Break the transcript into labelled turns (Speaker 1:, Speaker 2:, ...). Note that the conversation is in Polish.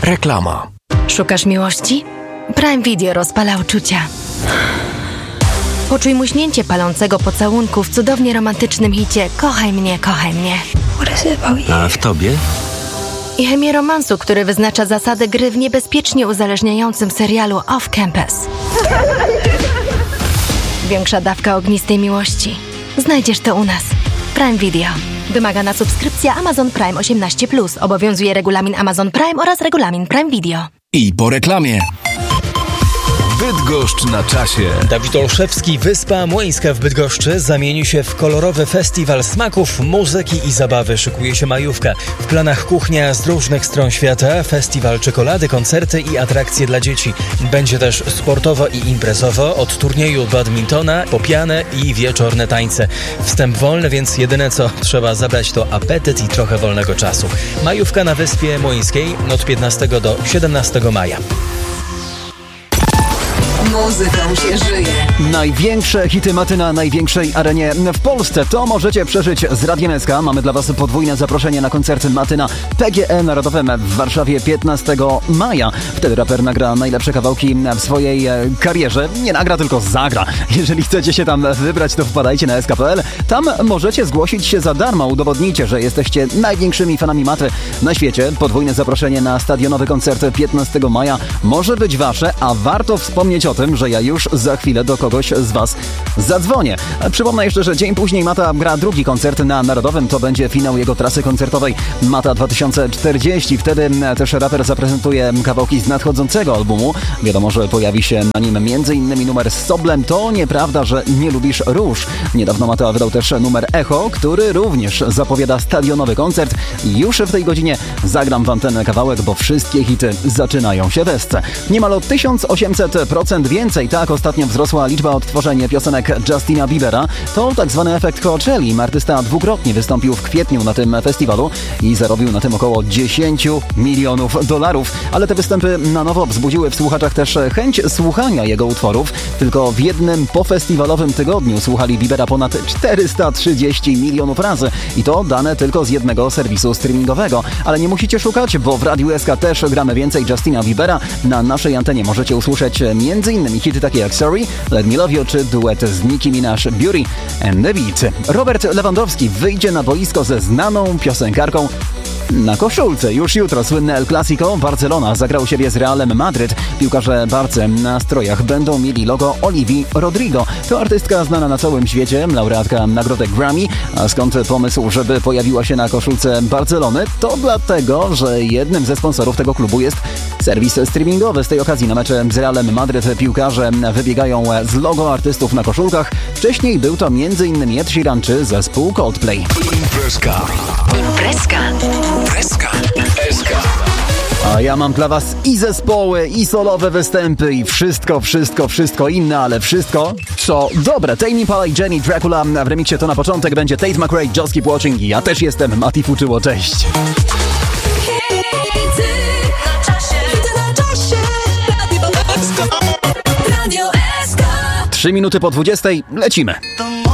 Speaker 1: Reklama.
Speaker 2: Szukasz miłości? Prime Video rozpala uczucia. Poczuj muśnięcie palącego pocałunku w cudownie romantycznym hicie Kochaj mnie, kochaj mnie.
Speaker 1: A w tobie?
Speaker 2: I chemię romansu, który wyznacza zasady gry w niebezpiecznie uzależniającym serialu Off Campus. Większa dawka ognistej miłości. Znajdziesz to u nas. Prime Video. Wymagana subskrypcja Amazon Prime 18+. Obowiązuje regulamin Amazon Prime oraz regulamin Prime Video.
Speaker 1: I po reklamie. Bydgoszcz na czasie.
Speaker 3: Dawid Olszewski, Wyspa Młyńska w Bydgoszczy zamieni się w kolorowy festiwal smaków, muzyki i zabawy. Szykuje się majówka. W planach kuchnia z różnych stron świata, festiwal czekolady, koncerty i atrakcje dla dzieci. Będzie też sportowo i imprezowo, od turnieju badmintona po pianę i wieczorne tańce. Wstęp wolny, więc jedyne co trzeba zabrać to apetyt i trochę wolnego czasu. Majówka na Wyspie Młyńskiej od 15 do 17 maja.
Speaker 4: Muzyką się żyje.
Speaker 5: Największe hity maty na największej arenie w Polsce. To możecie przeżyć z Radiem SK. Mamy dla Was podwójne zaproszenie na koncerty maty na PGE Narodowym w Warszawie 15 maja. Wtedy raper nagra najlepsze kawałki w swojej karierze. Nie nagra, tylko zagra. Jeżeli chcecie się tam wybrać, to wpadajcie na sk.pl. Tam możecie zgłosić się za darmo. Udowodnijcie, że jesteście największymi fanami maty na świecie. Podwójne zaproszenie na stadionowy koncert 15 maja może być Wasze, a warto wspomnieć o tym, że ja już za chwilę do kogoś z Was zadzwonię. Przypomnę jeszcze, że dzień później Mata gra drugi koncert na Narodowym. To będzie finał jego trasy koncertowej Mata 2040. Wtedy też raper zaprezentuje kawałki z nadchodzącego albumu. Wiadomo, że pojawi się na nim m.in. numer z Soblem. To nieprawda, że nie lubisz róż. Niedawno Mata wydał też numer Echo, który również zapowiada stadionowy koncert. I już w tej godzinie zagram Wam ten kawałek, bo wszystkie hity zaczynają się w esce. Niemal o 1800% więcej. Tak ostatnio wzrosła liczba odtworzeń piosenek Justina Biebera. To tak zwany efekt Coachelli. Artysta dwukrotnie wystąpił w kwietniu na tym festiwalu i zarobił na tym około $10 milionów. Ale te występy na nowo wzbudziły w słuchaczach też chęć słuchania jego utworów. Tylko w jednym pofestiwalowym tygodniu słuchali Biebera ponad 430 milionów razy. I to dane tylko z jednego serwisu streamingowego. Ale nie musicie szukać, bo w Radiu SK też gramy więcej Justina Biebera. Na naszej antenie możecie usłyszeć m.in. hity takie jak Sorry, Let Me Love You czy duet z Nicki Minaj Beauty and the Beat. Robert Lewandowski wyjdzie na boisko ze znaną piosenkarką na koszulce. Już jutro słynne El Clasico. Barcelona zagra u siebie z Realem Madryt. Piłkarze Barcy na strojach będą mieli logo Olivii Rodrigo. To artystka znana na całym świecie, laureatka nagrody Grammy. A skąd pomysł, żeby pojawiła się na koszulce Barcelony? To dlatego, że jednym ze sponsorów tego klubu jest serwis streamingowy. Z tej okazji na mecze z Realem Madryt piłkarze wybiegają z logo artystów na koszulkach. Wcześniej był to m.in. Ed Sheeran czy zespół Coldplay.
Speaker 1: Imprezka. A ja mam dla Was i zespoły, i solowe występy, i wszystko inne, ale wszystko, co dobre. Tame Impala i Jenny Dracula w remiksie. To na początek będzie Tate McRae, Just Keep Watching. Ja też jestem Mati Fuczyło, cześć. 3 minuty po 20, lecimy.